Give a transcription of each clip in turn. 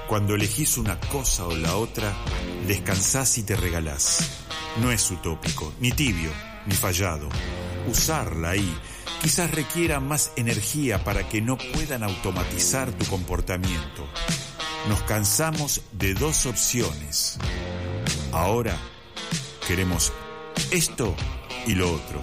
Cuando elegís una cosa o la otra, descansás y te regalás. No es utópico, ni tibio, ni fallado. Usarla ahí quizás requiera más energía para que no puedan automatizar tu comportamiento. Nos cansamos de dos opciones. Ahora queremos esto y lo otro.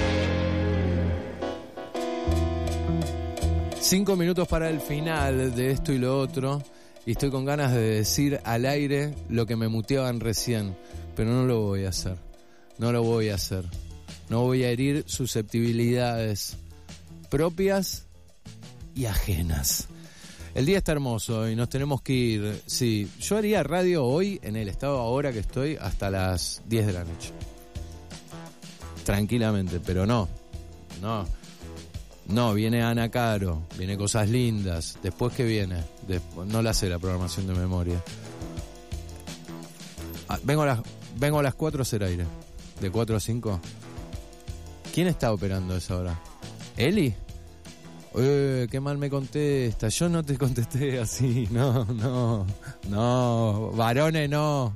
5 minutos para el final de esto y lo otro. Y estoy con ganas de decir al aire lo que me muteaban recién. Pero no lo voy a hacer. No lo voy a hacer. No voy a herir susceptibilidades propias y ajenas. El día está hermoso y nos tenemos que ir. Sí, yo haría radio hoy en el estado ahora que estoy hasta las 10 de la noche. Tranquilamente, pero no, viene Ana Caro, viene Cosas Lindas. Después, ¿qué viene? No la sé la programación de memoria. Vengo a las 4 a hacer aire. De 4 a 5. ¿Quién está operando a esa hora? ¿Eli? Qué mal me contesta. Yo no te contesté así. No. Varones no.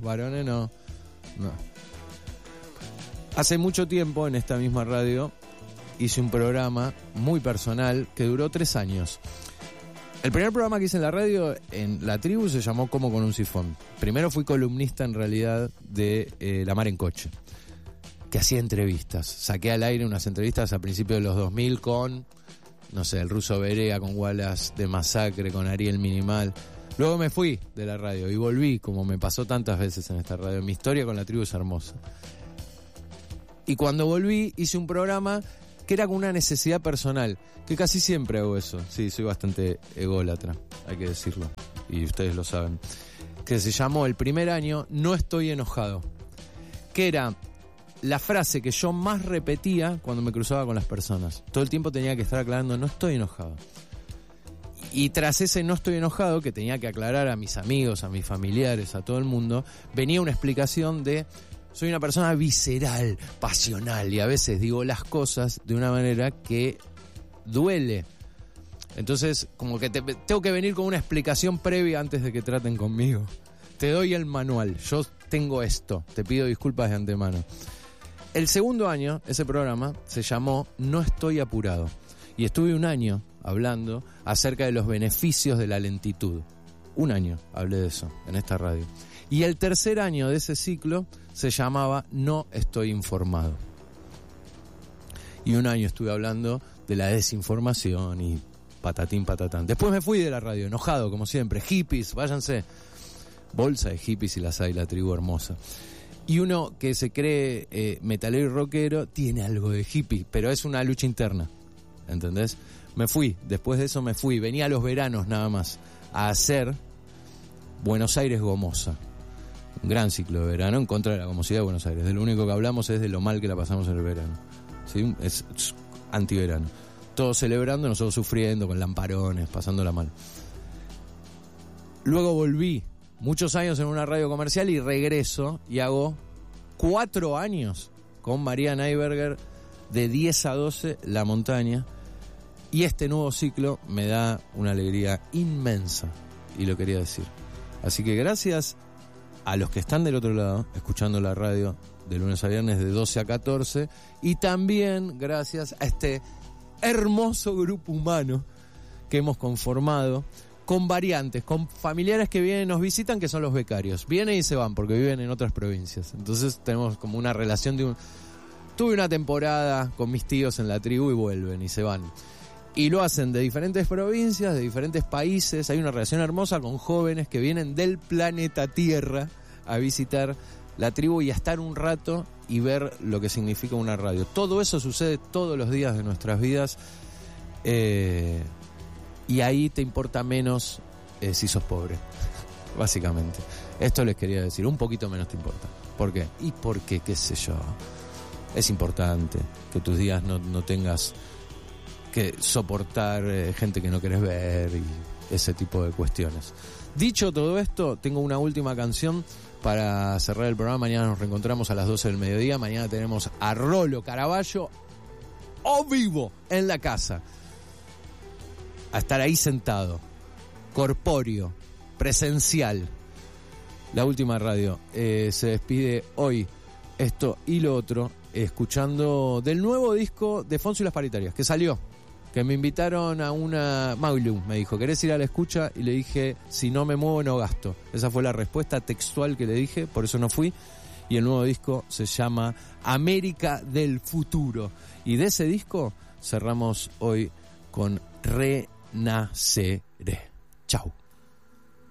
Hace mucho tiempo en esta misma radio hice un programa muy personal que duró 3 años. El primer programa que hice en la radio, en La Tribu, se llamó Como con un sifón. Primero fui columnista en realidad de La Mar en Coche, que hacía entrevistas. Saqué al aire unas entrevistas a principios de los 2000 con, no sé, el Ruso Berea, con Wallace de Masacre, con Ariel Minimal. Luego me fui de la radio y volví, como me pasó tantas veces en esta radio. Mi historia con La Tribu es hermosa. Y cuando volví hice un programa que era con una necesidad personal, que casi siempre hago eso. Sí, soy bastante ególatra, hay que decirlo, y ustedes lo saben. Que se llamó el primer año No estoy enojado, que era la frase que yo más repetía cuando me cruzaba con las personas. Todo el tiempo tenía que estar aclarando, no estoy enojado. Y tras ese no estoy enojado, que tenía que aclarar a mis amigos, a mis familiares, a todo el mundo, venía una explicación de: soy una persona visceral, pasional, y a veces digo las cosas de una manera que duele. Entonces, como que tengo que venir con una explicación previa antes de que traten conmigo. Te doy el manual, yo tengo esto, te pido disculpas de antemano. El segundo año, ese programa se llamó No estoy apurado. Y estuve un año hablando acerca de los beneficios de la lentitud. Un año hablé de eso en esta radio. Y el tercer año de ese ciclo se llamaba No estoy informado. Y un año estuve hablando de la desinformación y patatín patatán. Después me fui de la radio, enojado como siempre. Hippies, váyanse. Bolsa de hippies y las hay, La Tribu hermosa. Y uno que se cree metalero y rockero tiene algo de hippie, pero es una lucha interna, ¿entendés? Me fui, después de eso me fui. Venía a los veranos nada más a hacer Buenos Aires Gomosa. Un gran ciclo de verano en contra de la gomosidad de Buenos Aires. De lo único que hablamos es de lo mal que la pasamos en el verano. ¿Sí? Es antiverano. Todos celebrando, nosotros sufriendo, con lamparones, pasándola mal. Luego volví muchos años en una radio comercial y regreso y hago 4 años con María Neiberger de 10 a 12 La Montaña. Y este nuevo ciclo me da una alegría inmensa y lo quería decir. Así que gracias a los que están del otro lado, escuchando la radio de lunes a viernes de 12 a 14, y también gracias a este hermoso grupo humano que hemos conformado, con variantes, con familiares que vienen y nos visitan, que son los becarios. Vienen y se van porque viven en otras provincias. Entonces tenemos como una relación de Tuve una temporada con mis tíos en La Tribu y vuelven y se van. Y lo hacen de diferentes provincias, de diferentes países. Hay una relación hermosa con jóvenes que vienen del planeta Tierra a visitar La Tribu y a estar un rato y ver lo que significa una radio. Todo eso sucede todos los días de nuestras vidas. Y ahí te importa menos si sos pobre, básicamente. Esto les quería decir, un poquito menos te importa. ¿Por qué? Y porque, qué sé yo, es importante que tus días no tengas que soportar gente que no querés ver y ese tipo de cuestiones. Dicho todo esto, tengo una última canción para cerrar el programa. Mañana nos reencontramos a las 12 del mediodía. Mañana tenemos a Rolo Caraballo o vivo en la casa. A estar ahí sentado, corpóreo, presencial. La última radio se despide hoy, esto y lo otro, escuchando del nuevo disco de Fonso y las Paritarias, que salió, que me invitaron a una... Maulu me dijo, ¿querés ir a la escucha? Y le dije, si no me muevo no gasto. Esa fue la respuesta textual que le dije, por eso no fui. Y el nuevo disco se llama América del Futuro. Y de ese disco cerramos hoy con Renaceré. Chau.